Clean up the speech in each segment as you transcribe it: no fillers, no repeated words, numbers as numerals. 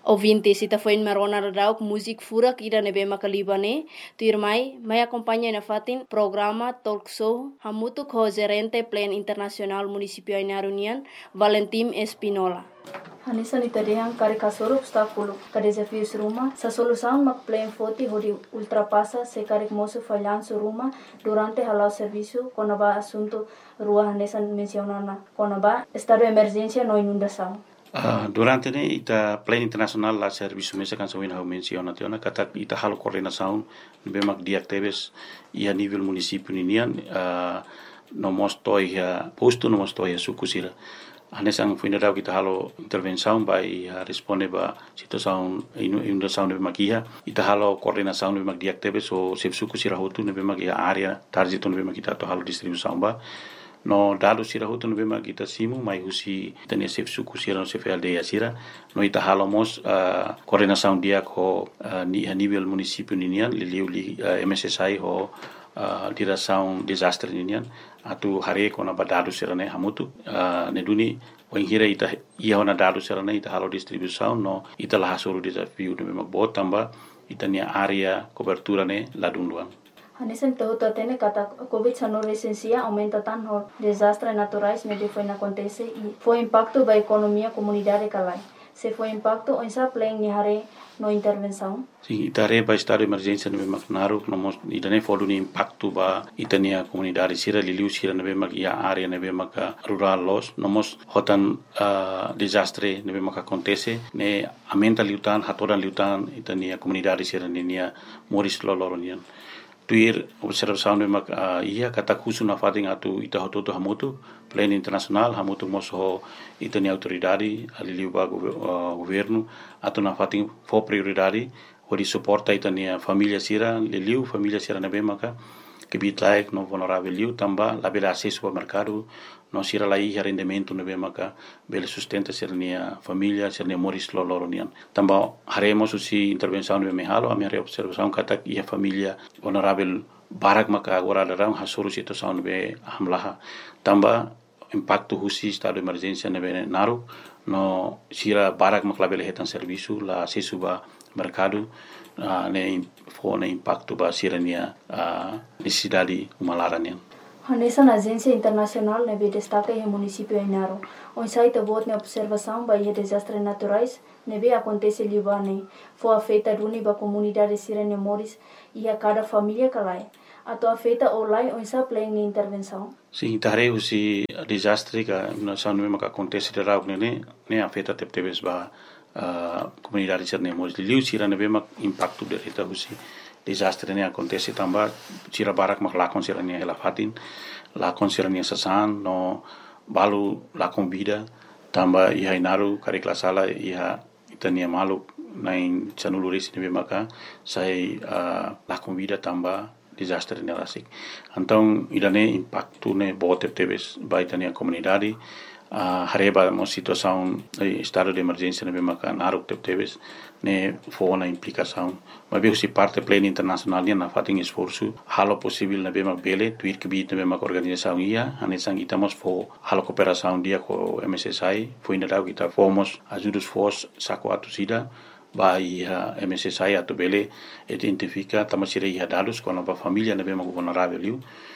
Ouvintes, ita foi marona radau música fura kira nebe makalibane, tu irmai, mai acompanha na fatin programa talk show hamutu ko gerente plan internasional municipio Inarunian, Valentim Espinola. Hanisa nitadehang kari kasoro obstáculo, ka desafios ruma, sa solução mak plan foti hodi ultrapassa se kari moço falhanço ruma durante halau serviço konaba assunto rua hanesa mencionana, konaba estado de emergência no inundação. Durante ne ita plan internasional la serviço mesa kan sawin hau menciona tiona kata ita halo coordenação bemak diactebes e a nível município ninian no mostoi posto no mostoi sukusira anesang fuinarau kita halo intervenção vai responde ba situação inundação de bemak ita halo coordenação bemak diactebes o sep sukusira hotu ne bemak area target no bemak kita to halo distribuição ba no dado sira hutu no bema kita simu mai husi tania sef suku sira no sef aldeia sira no ita halomos coordenação dia ko ni a nível município ninian li MSSI ho direção desastre ninian atu hare ko na badado sira ne hamutu ne duni hira ita ia na dado sira ne ita halo distribuição no ita la hasuru desafio no bema botamba ita ni area cobertura ne ladunduan. Hanesan tahu tatene kata COVID-19 licencia aumenta tanto desastres naturais ne foi na acontece e foi impacto ba economia comunidade kalai. Se foi impacto o insa plan ni hare no intervenção. Sim, itare ba estado de emergência no bemak naru no mos idane fodu ni impacto ba itania comunidade sira liliu sira no bemak ia area no bemak rural los no mos hotan desastre no bemak acontece ne aumenta liutan hatoran liutan itania comunidade sira nia moris loloronian. Tuir observação de mak ia kata kusu na fating atu ita hototo hamutu plan internasional hamutu moso itani autoridade ali ba governo atu na fating fo prioridade hori suporta itani família sira liliu família sira na bemaka que bitlaik no vulnerável liu tamba la bela acesso ao mercado no sira la ia rendimento no bemaka bela sustenta sirnia família sirnia moris loloronian tamba haremos usi intervenção no mehalo a minha observação kata ia família vulnerável barak maka agora darang hasuru situação no be hamlaha tamba impacto husi estado de emergência no be naru no sira barak makla bela hetan serviço la acesso ba mercado ne fone impacto ba sirania necessidade humalaranian. Hanesa na agência internacional nebe destaca em município Ainaro. On site bot na observação ba ia desastres naturais nebe acontece libane. Foi afeta duni ba comunidade sirene moris e a cada família kalai. Ato afeta olai on sa plan ni intervenção. Sim, tare usi desastre ka na sanu maka acontece de rau ne afeta teptebes ba comunidade sirene moris liu sirane bema impacto de reta usi desastre ne acontece tamba sira barak mak lakon sirania hela fatin lakon sirania sasan no balu lakon vida tamba iha inaru karikla sala iha itania malu nain chanuluris ne maka sai lakon vida tamba desastre ne rasik então idane impacto ne bote tebes ba itania comunidade hareba mo situação estado de emergência ne maka naru tebes ne fona implicação mas bem se parte plena internacional na fating esforço halo possível na bema bele tuir que bit na bema organização ia anesang itamos fo halo cooperação dia com MSSI foi na dau kita fomos ajudos fos saco atusida vai MSSI atu bele identifica tamasira ia dados com a família na bema vulnerável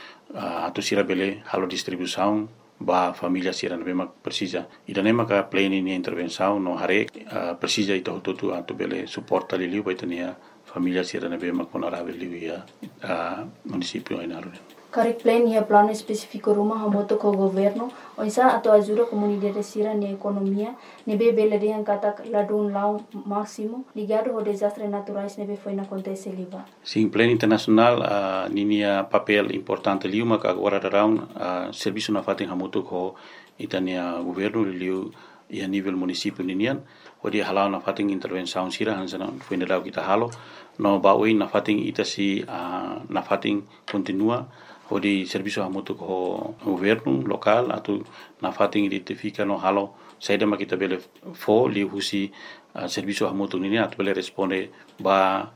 atusira bele halo distribuição ba família sira na bema precisa idane maka plane ni intervenção no hare precisa ito tutu atu bele suporta liliu baitania família sira na bema vulnerável ia município Ainaro. Karek plan ia plano específico rumah hamoto ko governo onsa ato ajuda comunidade sira ni economia nebe bele de kata ladun lau máximo ligado ao desastres naturais nebe foi na acontece liba. Sim, plano internacional ninia papel importante liu maka agora darão serviço na fating hamoto ko itania governo liu ia nível município ninian odi halau na fating intervenção sira hansana foi na kita halo no baui na fating itasi na fating continua odi serviço hamoto ko governo local atu na fating identifica no halo saida makita bele fo li husi serviço hamoto nini atu bele responde ba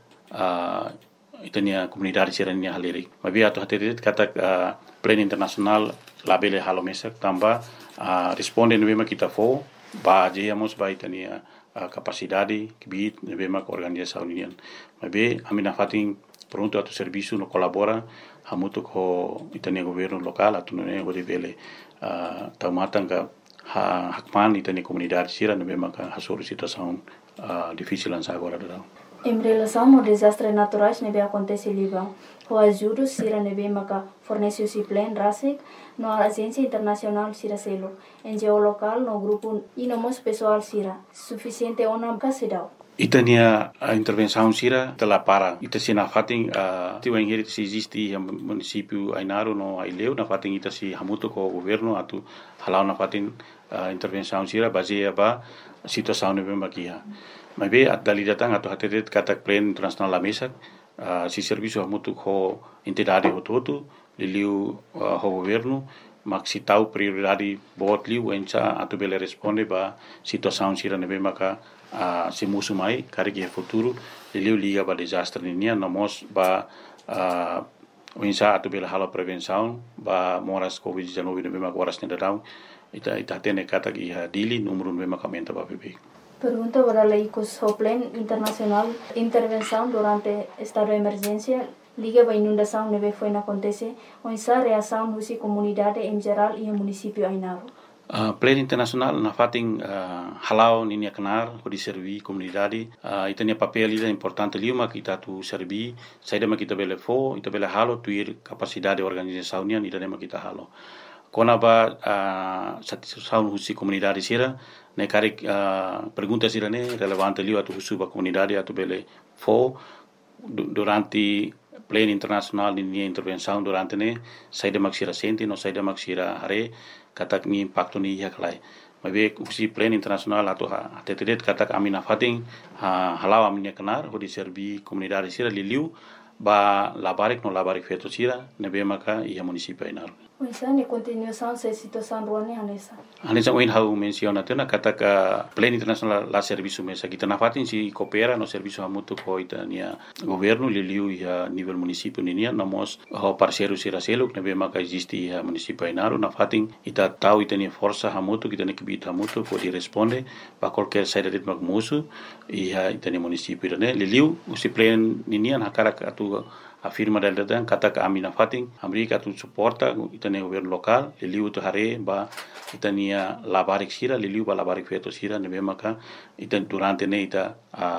itania comunidade sirania haleri mabi atu haterit kata plan internasional labele halo mesak tamba responde no bema kita fo ba jeyamos ba itania capacidade que nebe mak organização união. Mas be amina fatin pronto atu serviço no colabora hamutu ko itania governo local atu ne gode bele taumatan ka hakman itania comunidade sira nebe mak hasor situação difícil ansa agora da. Em relação ao desastres naturais nebe acontece Líbano, o ajuda sira nebe maka forneceu si plan rasik no agência internacional sira selo, NGO local no grupo e no mos pessoal sira, suficiente ona kasidau. Itania a intervenção sira tela para ita sina fating tiu engeri se existe município Ainaro no Aileu na fating ita si hamuto ko governo atu halau na fating intervenção sira baseia ba situação nebe makia. Mas be at dali datang atau hatetet katak plan internasional la mesa si serviço hamutu ko entidade hototu liliu ho governo mak si tau prioridade bot liu encha atu bele responde ba situação sira nebe maka si musu mai kari ke futuro liliu liga ba desastre ninia namos ba encha atu bele hala prevenção ba moras covid-19 nebe maka waras nedau ita tene katak iha dili número nebe maka menta ba bebe. Pergunta para la ICOS Plan Internacional Intervenção durante estado de emergência liga para inundação neve foi na acontece onde a reação da comunidade em geral e o município Ainaro. Plan Internacional na fating halau ninia kenar ko di servi comunidade itania papel ida importante liuma kita tu servi saida ma kita bele fo ita bele halo tuir capacidade organização nia ida ma kita halo kona ba satisfação husi comunidade sira ne kari pergunta sira ne relevante liu atu husu ba comunidade atu bele fo durante plan internacional ni intervenção durante ne saida maksira senti no saida maksira hare katak ni impacto ni yaklai mabe husi plan internacional atu tetedet katak amina fating halau amina kenar ho di servi comunidade sira liu ba labarik no labarik feto sira nebe maka ia município Ainaro. Oisa ni continuação se situação ruani hanesa. Hanesa oin hau menciona tena kata plan internacional la serviço mesa kita na fatin si coopera no serviço hamutu ko itania governo liliu ia nível município ninia namos ho parceiro sira seluk nebe maka existe ia município Ainaro na fatin ita tau itania força hamutu kita ne kibit hamutu ko di responde ba qualquer saída de musu ia itania município ne liliu usi plan ninia na cara atu afirma del datang kata ka amina fating Amerika tu suporta itania governo local liliu tu hare ba itania labarik sira liliu ba labarik feto sira nebe maka itan durante ne ita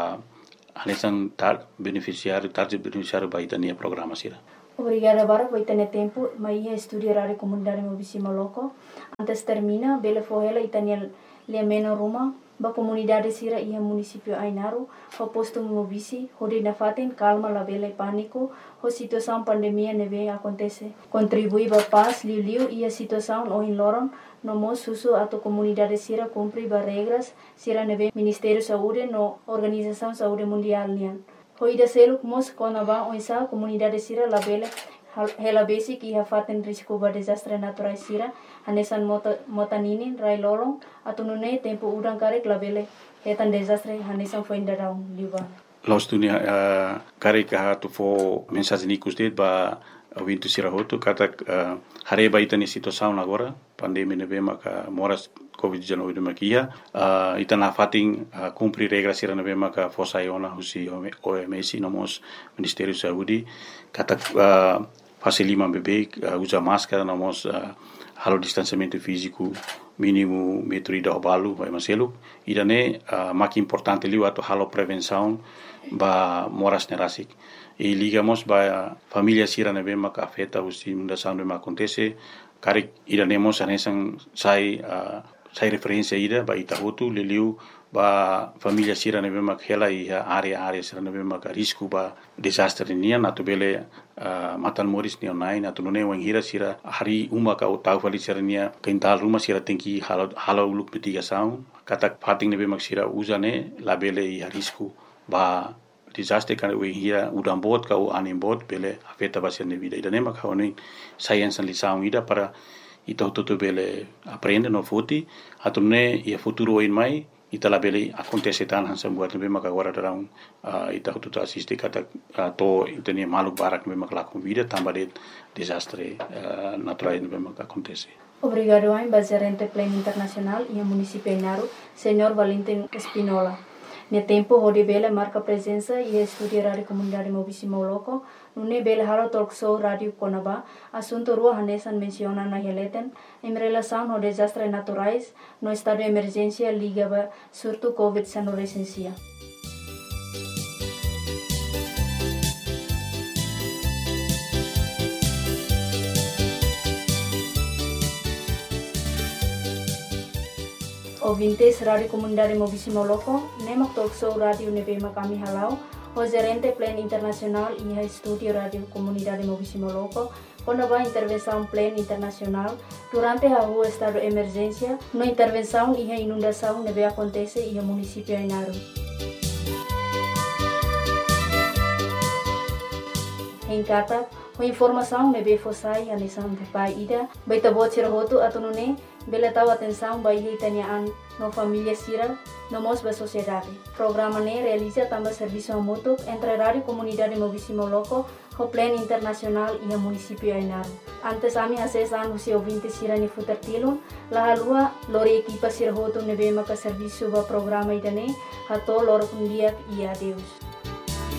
anesan target beneficiário ba itania programa sira. Obrigada para por ter tempo, mas ia estudar a comunidade mobisima loco. Antes termina, bele fohela itania lemeno ruma ba comunidade sira ia município Ainaro, ho posto mobisi, hode na faten calma la bele pânico, ho situação pandemia neve acontece. Contribui ba paz liu ia situação o in loron, no mo susu ato comunidade sira cumpri ba regras sira neve Ministério Saúde no Organização Saúde Mundial nian. Hoida seluk mos konaba oisa comunidade sira la bele hela basic iha faten risiko ba desastre natural sira hanesan motaninin rai lolong atunune tempo udang karek la bele hetan desastre hanesan foi indarau liba Los dunia karek ha tu fo mensagem nikus det ba wintu sira hotu kata hare ba itani situação agora pandemia nebe maka moras covid-19 makia itana fating cumprir regras sira nebe maka fosa iona husi OMS nomos Ministério Saúde kata facilima bebê usa máscara nomos halo distanciamento físico mínimo metro ida obalu vai maselu idane mak importante liu ato halo prevenção ba moras nerasik e ligamos ba família sira nebe maka afeta usi mundação de acontece karik idanemos anesan sai referência ida ba itahutu liliu ba família sira nebe mak hela ia area sira nebe mak risco ba desastre nia natu bele matan moris ni online atu none wang hira sira hari uma ka utau fali sira nia kental rumah sira tengki halo uluk mitigação kata fating nebe mak sira usane la bele ia risco ba desastre kan we hira udam bot ka u anim bot bele afeta ba sira vida ida nema ka oni science lição ida para ito bele aprende no futi atune ia futuro in mai ita la bele acontece tan hansa buat nebe maka agora darang ita tu assiste kata to itani maluk barak nebe maka lakum vida tambah de desastre natural nebe maka acontece. Obrigado, Gerente Plan Internacional e o município Ainaro, Senhor Valentim Espinola. Ne tempo hode bela marca presença e estúdio rádio comunidade Mobisi Moloco, nune bela haro talk show rádio Konaba, assunto rua hanesan menciona na heleten, em relação ao desastre naturais, no estado de emergência ligava surto Covid-19 recensia. Ouvintes Rádio Comunidade Mobisi Moloco, nemak talk show rádio nebema kami halau, o gerente Plan Internacional e a estúdio Rádio Comunidade Mobisi Moloco, quando vai intervenção Plan Internacional, durante a rua estado de emergência, no intervenção e a inundação nebe acontece e a município Inaru. Em Kata, a informação nebe fossai a nisan de pai ida, baita bot sirahotu atunune, bela tahu atenção bayi tanyaan no família sira no mos ba sociedade. Programa ne realiza também serviço mútuo entre Rádio Comunidade Mobisi Moloco, o Plan Internacional e o município Inaru. Antes ami acesan usi ouvinte sira ni futertilun, la halua lori equipa sira hotu nebe maka serviço ba programa idane, hato lor kundiak e adeus.